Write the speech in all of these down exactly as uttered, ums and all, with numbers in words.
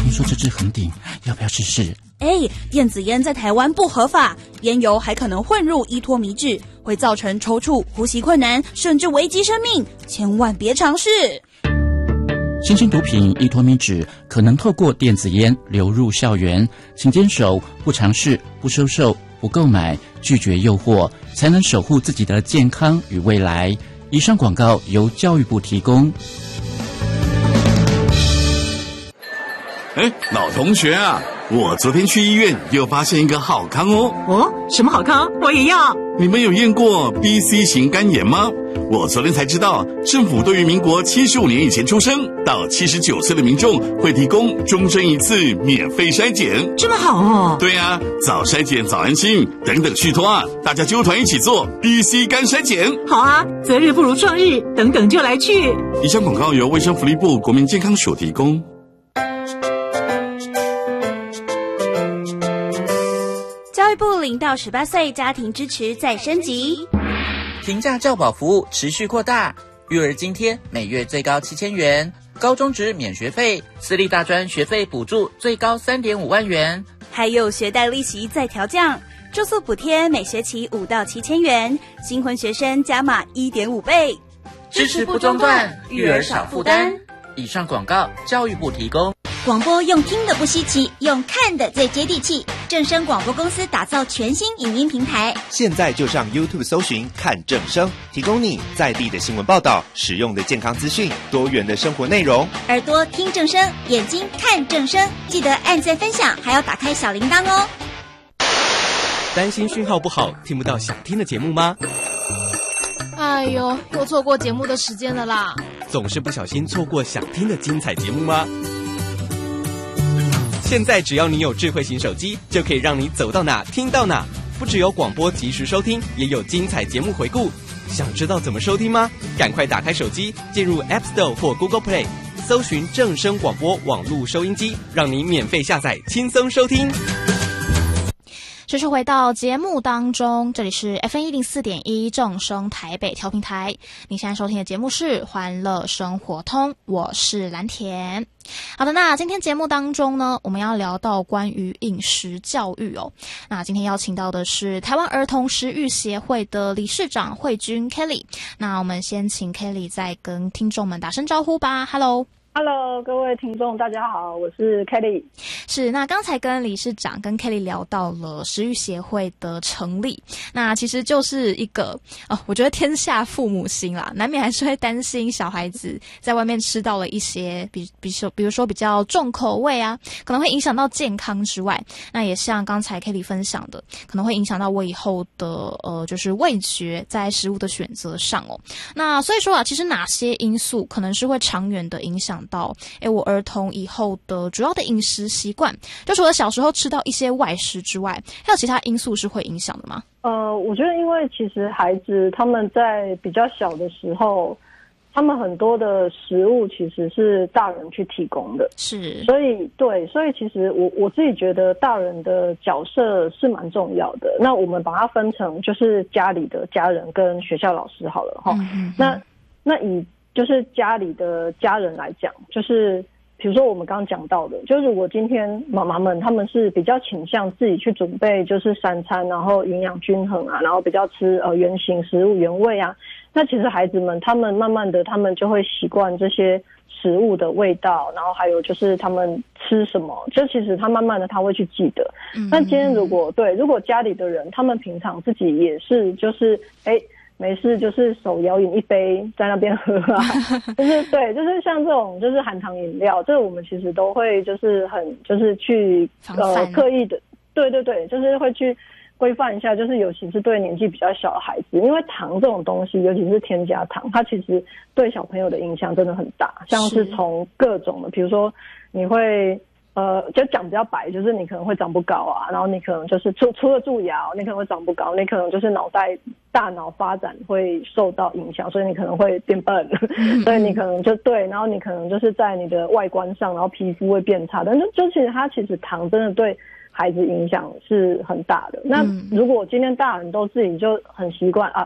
听说这支很顶，要不要试试？ 哎，电子烟在台湾不合法，烟油还可能混入依托米酯，会造成抽搐、呼吸困难，甚至危及生命，千万别尝试。 新型毒品依托米酯可能透过电子烟流入校园，请坚守不尝试、不收受、不购买，拒绝诱惑，才能守护自己的健康与未来。以上广告由教育部提供。 哎，老同学啊，我昨天去医院又发现一个好康哦。 哦，什么好康？我也要。 你们有验过 B C 型肝炎吗？我昨天才知道，政府对于民国七十五年以前出生到七十九岁的民众会提供终身一次免费筛检。 这么好哦。 对啊，早筛检早安心，等等续托啊，大家纠团一起做 B C 肝筛检。 好啊，择日不如撞日，等等就来去。 以上广告由卫生福利部国民健康署提供。 教育部零到十八岁家庭支持再升级， 平价教保服务持续扩大，育儿津贴每月最高七千元，高中职免学费，私立大专学费补助最高三点五万元， 还有学贷利息再调降，住宿补贴每学期五到七千元，新婚学生加码一点五倍， 支持不中断，育儿少负担。以上广告教育部提供。 广播用听的不稀奇，用看的最接地气。正声广播公司打造全新影音平台， 现在就上 YouTube 搜寻看正声，提供你在地的新闻报道、实用的健康资讯、多元的生活内容。 耳朵听正声，眼睛看正声，记得按赞分享，还要打开小铃铛哦。 担心讯号不好，听不到想听的节目吗？ 哎呦，又错过节目的时间了啦！ 总是不小心错过想听的精彩节目吗？现在只要你有智慧型手机，就可以让你走到哪听到哪。不只有广播及时收听，也有精彩节目回顾。想知道怎么收听吗？赶快打开手机，进入 App Store 或 Google Play， 搜寻正声广播网络收音机，让你免费下载，轻松收听。 持续回到节目当中，这里是 F M 一零四点一正声台北调频台。您现在收听的节目是欢乐生活通，我是蓝田。好的，那今天节目当中呢，我们要聊到关于饮食教育哦。那今天邀请到的是台湾儿童食育协会的理事长慧君 Kelly。那我们先请 Kelly 再跟听众们打声招呼吧。Hello。Hello， 各位听众，大家好，我是 Kelly。 是，那刚才跟理事长跟 Kelly 聊到了食育协会的成立，那其实就是一个哦，我觉得天下父母心啦，难免还是会担心小孩子在外面吃到了一些比比说比如说比较重口味啊，可能会影响到健康之外，那也像刚才 Kelly 分享的，可能会影响到我以后的呃就是味觉在食物的选择上哦。那所以说啊，其实哪些因素可能是会长远的影响到诶我儿童以后的主要的饮食习惯，就除了小时候吃到一些外食之外，还有其他因素是会影响的吗？ 呃，我觉得因为其实孩子他们在比较小的时候，他们很多的食物其实是大人去提供的， 是， 所以对，所以其实我我自己觉得大人的角色是蛮重要的。那我们把它分成就是家里的家人跟学校老师好了哈、嗯。那那以就是家里的家人来讲，就是比如说我们刚刚讲到的，就是如果今天妈妈们他们是比较倾向自己去准备就是三餐，然后营养均衡啊，然后比较吃呃原型食物原味啊，那其实孩子们他们慢慢的他们就会习惯这些食物的味道，然后还有就是他们吃什么，就其实他慢慢的他会去记得。嗯，那今天如果对如果家里的人他们平常自己也是就是哎。没事，就是手摇饮一杯在那边喝啊，就是对，就是像这种就是含糖饮料，这个我们其实都会就是很就是去呃刻意的，对对对，就是会去规范一下，就是尤其是对年纪比较小的孩子，因为糖这种东西，尤其是添加糖，它其实对小朋友的影响真的很大，像是从各种的，比如说你会。呃，就讲比较白，就是你可能会长不高啊，然后你可能就是除除了蛀牙，你可能会长不高，你可能就是脑袋大脑发展会受到影响，所以你可能会变笨，嗯、所以你可能就对，然后你可能就是在你的外观上，然后皮肤会变差，但是就其实它其实糖真的对孩子影响是很大的。那如果今天大人都自己就很习惯啊。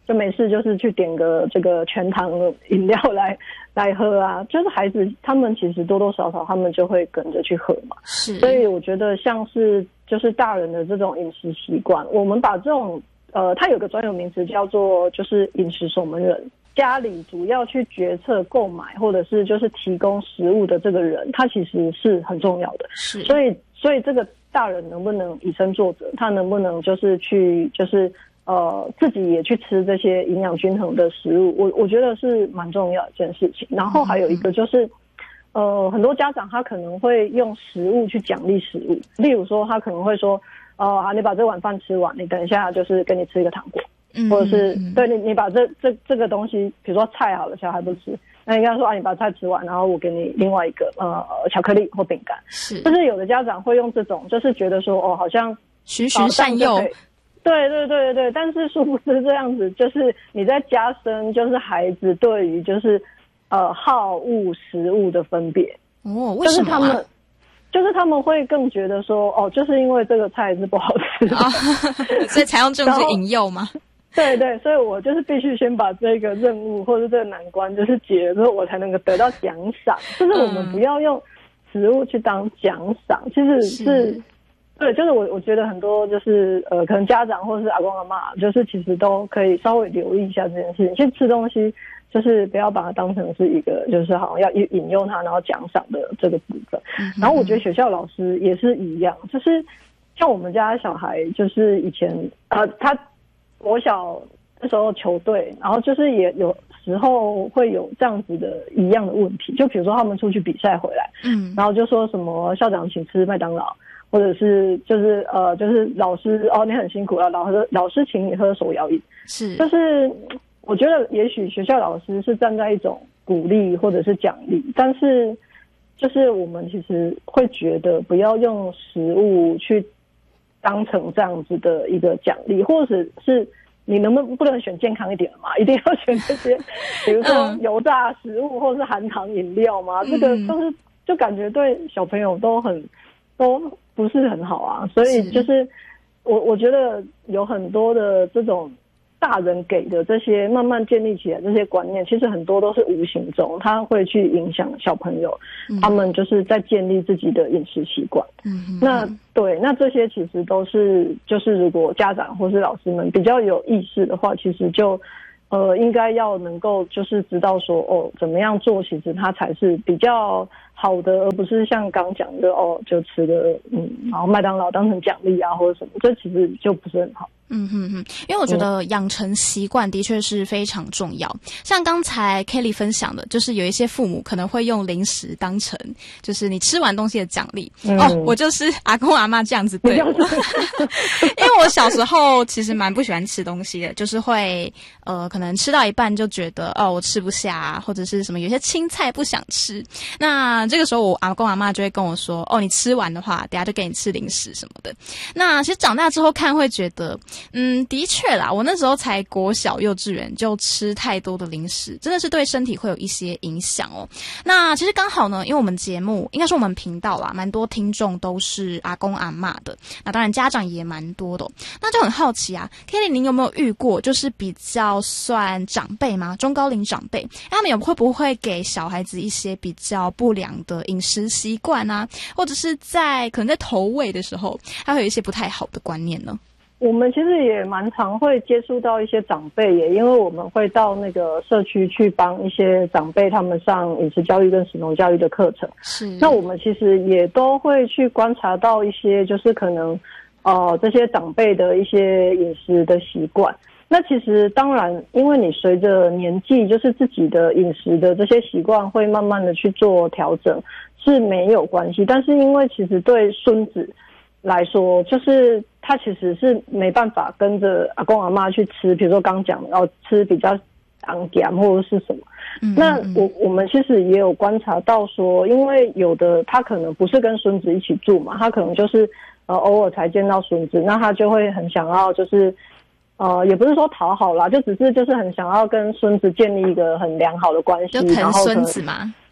就没事就是去点个这个全糖饮料来来喝啊，就是孩子他们其实多多少少他们就会跟着去喝嘛。 是， 所以我觉得像是就是大人的这种饮食习惯，我们把这种呃，它有个专有名词叫做就是饮食守门人。家里主要去决策购买或者是就是提供食物的这个人，他其实是很重要的。 是， 所以所以这个大人能不能以身作则，他能不能就是去就是呃自己也去吃这些营养均衡的食物，我我觉得是蛮重要的一件事情。然后还有一个就是。呃，很多家长他可能会用食物去奖励食物，例如说他可能会说，呃，啊，你把这碗饭吃完，你等一下就是给你吃一个糖果，嗯、或者是对你你把这这这个东西，比如说菜好了，小孩不吃，那你跟他说啊，你把菜吃完，然后我给你另外一个呃巧克力或饼干， 是， 就是有的家长会用这种，就是觉得说哦，好像循循善诱。 对对对对，但是殊不知这样子，就是你在加深，就是孩子对于就是呃好恶食物的分别。 哦，为什么、啊？ 就是他们，就是他们会更觉得说，哦，就是因为这个菜是不好吃的， 哦、所以才用这种去引诱吗？ 对对，所以我就是必须先把这个任务或者这个难关就是解了之后，我才能够得到奖赏。就是我们不要用食物去当奖赏，其实是。是对，就是我我觉得很多就是呃，可能家长或者是阿公阿嬷，就是其实都可以稍微留意一下这件事情。其实吃东西就是不要把它当成是一个就是好像要引诱他然后奖赏的这个部分。嗯、然后我觉得学校老师也是一样，就是像我们家小孩，就是以前呃他国小那时候球队，然后就是也有时候会有这样子的一样的问题，就比如说他们出去比赛回来，嗯，然后就说什么校长请吃麦当劳。或者是就是呃就是老师哦你很辛苦了，老师老师请你喝手摇饮， 是就是我觉得也许学校老师是站在一种鼓励或者是奖励，但是就是我们其实会觉得不要用食物去当成这样子的一个奖励，或者是你能不能不能选健康一点的嘛？一定要选这些比如说油炸食物或是含糖饮料嘛？嗯、这个都是就感觉对小朋友都很都不是很好啊，所以就是我我觉得有很多的这种大人给的这些慢慢建立起来这些观念，其实很多都是无形中他会去影响小朋友，嗯、他们就是在建立自己的饮食习惯。嗯，那对，那这些其实都是就是如果家长或是老师们比较有意识的话，其实就呃应该要能够就是知道说哦怎么样做，其实它才是比较好的，而不是像刚讲的哦，就吃个嗯，然后麦当劳当成奖励啊，或者什么，这其实就不是很好。 嗯哼哼，因为我觉得养成习惯的确是非常重要。像刚才 Kelly 分享的，就是有一些父母可能会用零食当成就是你吃完东西的奖励。嗯、哦，我就是阿公阿嬷这样子对我，因为我小时候其实蛮不喜欢吃东西的，就是会呃可能吃到一半就觉得哦我吃不下，或者是什么有些青菜不想吃。那这个时候我阿公阿嬷就会跟我说哦你吃完的话，等下就给你吃零食什么的。那其实长大之后看会觉得。嗯，的确啦，我那时候才国小幼稚园就吃太多的零食，真的是对身体会有一些影响哦。那其实刚好呢，因为我们节目应该说我们频道啦，蛮多听众都是阿公阿嬷的，那当然家长也蛮多的、哦，那就很好奇啊 ，Kelly 您有没有遇过就是比较算长辈吗？中高龄长辈，他们有会不会给小孩子一些比较不良的饮食习惯啊，或者是在可能在投喂的时候，他会有一些不太好的观念呢？ 我们其实也蛮常会接触到一些长辈耶，因为我们会到那个社区去帮一些长辈他们上饮食教育跟食农教育的课程。是，那我们其实也都会去观察到一些就是可能呃这些长辈的一些饮食的习惯。那其实当然因为你随着年纪就是自己的饮食的这些习惯会慢慢的去做调整是没有关系，但是因为其实对孙子来说，就是他其实是没办法跟着阿公阿嬷去吃，比如说刚讲要吃比较昂咸或者是什么。嗯、那我我们其实也有观察到说，因为有的他可能不是跟孙子一起住嘛，他可能就是呃偶尔才见到孙子，那他就会很想要就是呃也不是说讨好啦，就只是就是很想要跟孙子建立一个很良好的关系， 就疼孙子嘛。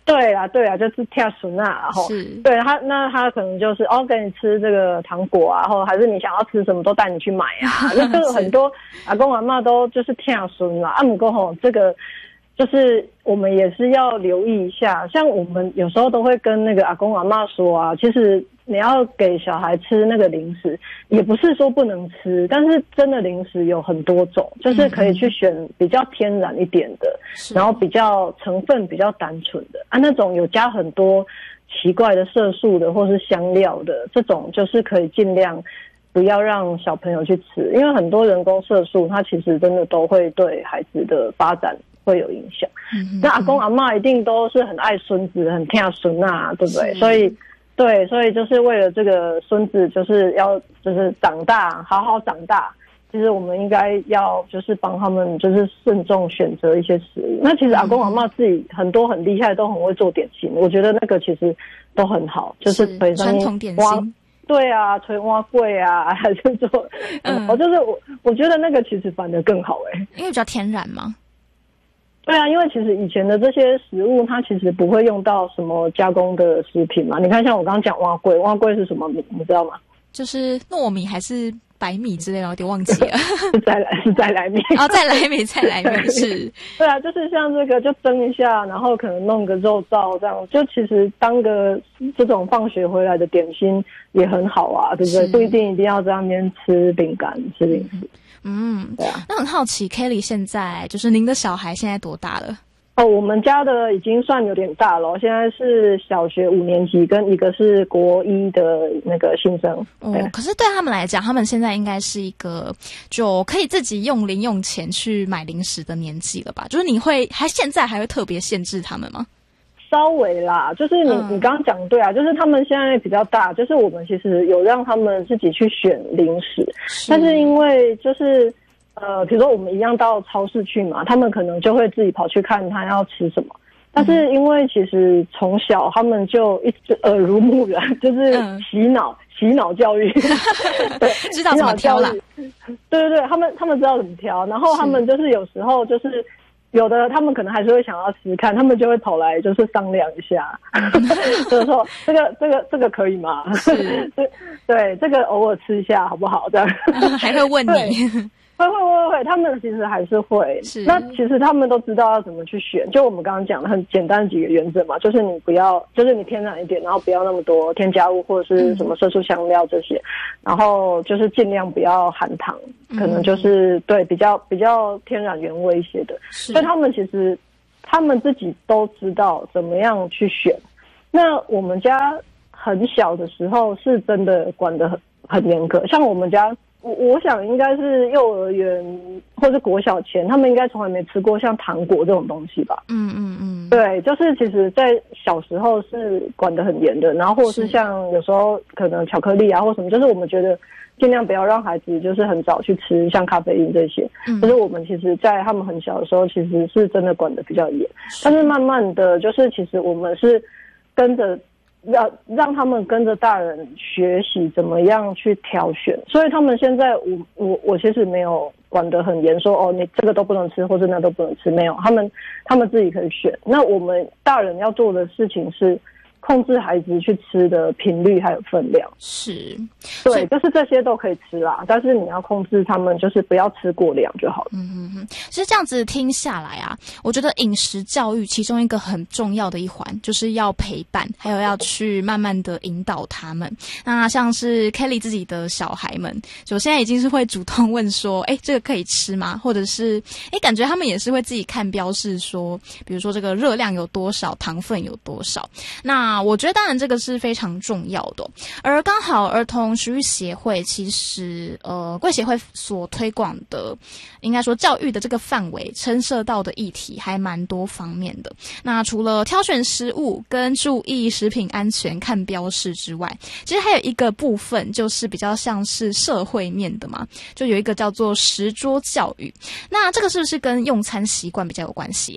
对啦，对啦，就是跳孙啊，然后对他，那他可能就是哦，给你吃这个糖果啊，或者还是你想要吃什么都带你去买啊，那这个很多阿公阿嬷都就是跳孙啦。啊，不过吼，这个就是我们也是要留意一下，像我们有时候都会跟那个阿公阿嬷说啊，其实你要给小孩吃那个零食，也不是说不能吃，但是真的零食有很多种，就是可以去选比较天然一点的，然后比较成分比较单纯的啊，那种有加很多奇怪的色素的或是香料的，这种就是可以尽量不要让小朋友去吃，因为很多人工色素它其实真的都会对孩子的发展会有影响。嗯、那阿公阿嬷一定都是很爱孙子，很疼孙啊，对不对？所以。对，所以就是为了这个孙子，就是要就是长大，好好长大。其实我们应该要就是帮他们就是慎重选择一些食物。那其实阿公阿嬷自己很多很厉害，都很会做点心，我觉得那个其实都很好，就是传统点心。 对啊，捶蛙柜啊，还是做，嗯，我就是我我觉得那个其实反而更好哎、欸， 因为比较天然嘛。 对啊，因为其实以前的这些食物，它其实不会用到什么加工的食品嘛。你看，像我刚刚讲蛙粿，蛙粿是什么米？你知道吗？ 就是糯米还是白米之类的，有点忘记了。 是再来是再来米哦，再来米再来米是。 对啊，就是像这个，就蒸一下，然后可能弄个肉燥这样，就其实当个这种放学回来的点心也很好啊，对不对？不一定一定要在那边吃饼干吃零食。 嗯，对啊。那很好奇 ，Kelly 现在就是您的小孩现在多大了？ 哦，我们家的已经算有点大了，现在是小学五年级，跟一个是国一的那个新生。 哦，可是对他们来讲，他们现在应该是一个就可以自己用零用钱去买零食的年纪了吧？就是你会还现在还会特别限制他们吗？ 稍微啦，就是你、嗯、你刚刚讲对啊，就是他们现在比较大，就是我们其实有让他们自己去选零食，是但是因为就是呃，比如说我们一样到超市去嘛，他们可能就会自己跑去看他要吃什么。但是因为其实从小他们就一直耳濡目染，就是洗脑、嗯、洗脑教育，对， 知道怎么挑啦。 对对对，他们他们知道怎么挑，然后他们就是有时候就是。有的他们可能还是会想要吃看，他们就会跑来就是商量一下，就是说这个这个这个可以吗？是，对对，这个偶尔吃一下好不好？这样、 嗯、还会问你。 会会会会，他们其实还是会。是，那其实他们都知道要怎么去选。就我们刚刚讲的很简单的几个原则嘛，就是你不要，就是你天然一点，然后不要那么多添加物或者是什么色素香料这些，嗯、然后就是尽量不要含糖，嗯、可能就是对比较比较天然原味一些的。所以他们其实他们自己都知道怎么样去选。那我们家很小的时候是真的管得很很严格，像我们家。我我想应该是幼儿园或者国小前，他们应该从来没吃过像糖果这种东西吧？嗯嗯嗯，对，就是其实，在小时候是管得很严的，然后或者是像有时候可能巧克力啊或什么，就是我们觉得尽量不要让孩子就是很早去吃像咖啡因这些。嗯，就是我们其实，在他们很小的时候，其实是真的管得比较严，但是慢慢的就是其实我们是跟着。要让他们跟着大人学习怎么样去挑选，所以他们现在我我我其实没有管得很严，说哦你这个都不能吃或者那都不能吃，没有，他们他们自己可以选。那我们大人要做的事情是控制孩子去吃的频率还有分量。 是， 对，就是这些都可以吃啦，但是你要控制他们，就是不要吃过量就好了。 嗯嗯嗯，其实这样子听下来啊，我觉得饮食教育其中一个很重要的一环，就是要陪伴，还有要去慢慢的引导他们。那像是 Kelly 自己的小孩们，就现在已经是会主动问说，哎，这个可以吃吗？或者是，哎，感觉他们也是会自己看标示说，比如说这个热量有多少，糖分有多少。那我觉得当然这个是非常重要的，而刚好儿童食育协会其实呃贵协会所推广的应该说教育的这个范围牵涉到的议题还蛮多方面的。那除了挑选食物跟注意食品安全看标示之外，其实还有一个部分就是比较像是社会面的嘛，就有一个叫做食桌教育。那这个是不是跟用餐习惯比较有关系啊？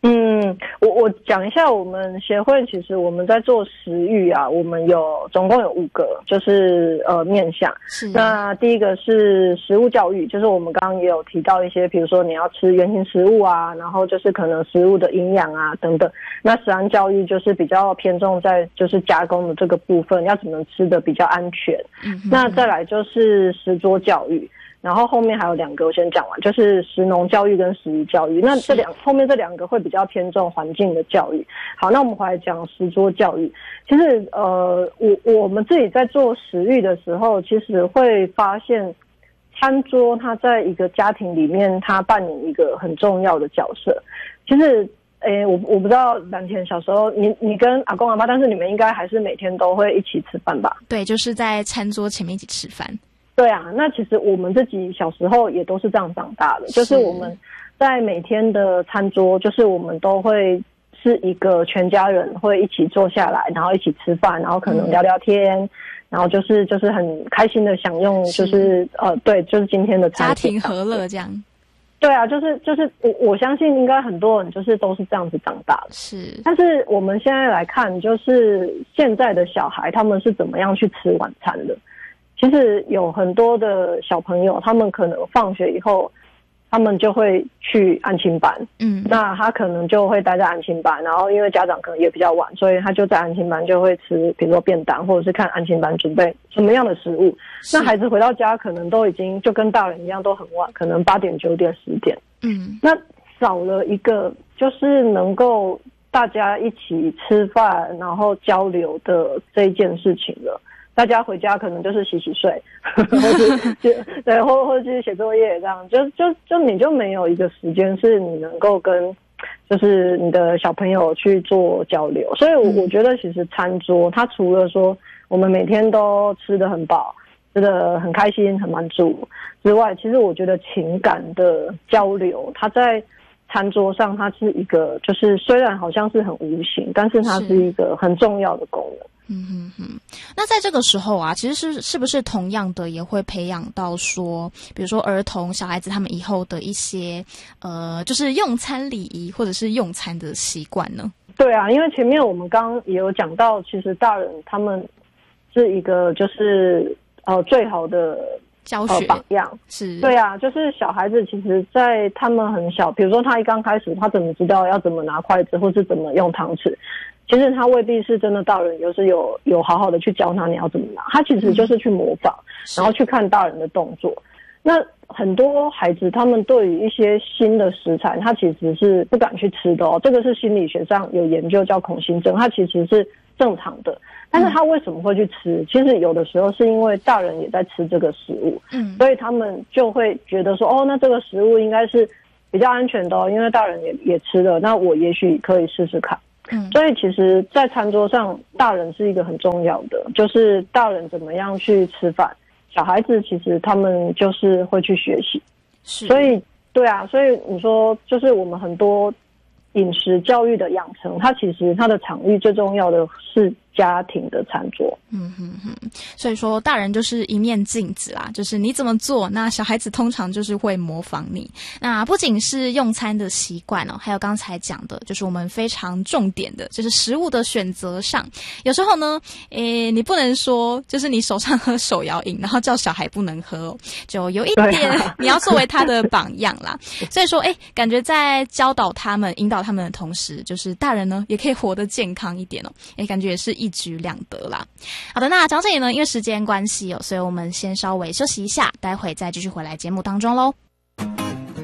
嗯，我我讲一下我们协会，其实我们在做食育啊，我们有总共有五个，就是呃面向。是。那第一个是食物教育，就是我们刚刚也有提到一些，比如说你要吃原型食物啊，然后就是可能食物的营养啊等等。那食安教育就是比较偏重在就是加工的这个部分，要怎么吃的比较安全。嗯。那再来就是食桌教育。然后后面还有两个，我先讲完，就是食农教育跟食育教育。那这两后面这两个会比较偏重环境的教育。好，那我们回来讲食桌教育。其实呃，我我们自己在做食育的时候，其实会发现，餐桌它在一个家庭里面，它扮演一个很重要的角色。其实，诶，我我不知道蓝田小时候，你你跟阿公阿妈，但是你们应该还是每天都会一起吃饭吧？ 对，就是在餐桌前面一起吃饭。 对啊，那其实我们自己小时候也都是这样长大的，就是我们在每天的餐桌，就是我们都会是一个全家人会一起坐下来，然后一起吃饭，然后可能聊聊天，嗯、然后就是就是很开心的享用，就是呃对，就是今天的餐家庭和乐这样。 对啊，就是就是我我相信应该很多人就是都是这样子长大的。是，但是我们现在来看，就是现在的小孩他们是怎么样去吃晚餐的。其实有很多的小朋友，他们可能放学以后，他们就会去安亲班。嗯，那他可能就会待在安亲班，然后因为家长可能也比较晚，所以他就在安亲班就会吃，比如说便当，或者是看安亲班准备什么样的食物。那孩子回到家可能都已经就跟大人一样都很晚，可能八点、九点、十点。嗯，那少了一个就是能够大家一起吃饭，然后交流的这一件事情了。大家回家可能就是洗洗睡，或者对，或或者去写作业这样，就就就你就没有一个时间是你能够跟就是你的小朋友去做交流。所以我，我我觉得其实餐桌它除了说我们每天都吃得很饱，吃得很开心、很满足之外，其实我觉得情感的交流，它在餐桌上它是一个，就是虽然好像是很无形，但是它是一个很重要的功能。 嗯哼哼，那在这个时候啊，其实是是不是同样的也会培养到说，比如说儿童、小孩子他们以后的一些呃，就是用餐礼仪或者是用餐的习惯呢？ 对啊，因为前面我们刚刚也有讲到，其实大人他们是一个就是呃最好的教学、呃、 榜样。 是， 对啊，就是小孩子其实在他们很小，比如说他一刚开始，他怎么知道要怎么拿筷子，或是怎么用汤匙？其实他未必是真的大人，就是有有好好的去教他你要怎么拿，他其实就是去模仿，嗯、然后去看大人的动作。那很多孩子他们对于一些新的食材，他其实是不敢去吃的哦。这个是心理学上有研究叫恐新症，它其实是正常的。但是他为什么会去吃？其实有的时候是因为大人也在吃这个食物，嗯，所以他们就会觉得说，哦，那这个食物应该是比较安全的哦，因为大人也也吃了，那我也许可以试试看。嗯，所以其实，在餐桌上，大人是一个很重要的，就是大人怎么样去吃饭，小孩子其实他们就是会去学习。是，所以对啊，所以你说，就是我们很多饮食教育的养成，它其实它的场域最重要的是家庭的餐桌。 嗯哼哼，所以说大人就是一面镜子啦，就是你怎么做，那小孩子通常就是会模仿你。那不仅是用餐的习惯哦，还有刚才讲的，就是我们非常重点的，就是食物的选择上。有时候呢，诶，你不能说就是你手上喝手摇饮，然后叫小孩不能喝哦，就有一点你要作为他的榜样啦。所以说，诶，感觉在教导他们、引导他们的同时，就是大人呢也可以活得健康一点哦，诶，感觉也是一举两得啦。好的，那讲这里呢，因为时间关系哦，所以我们先稍微休息一下，待会再继续回来节目当中咯。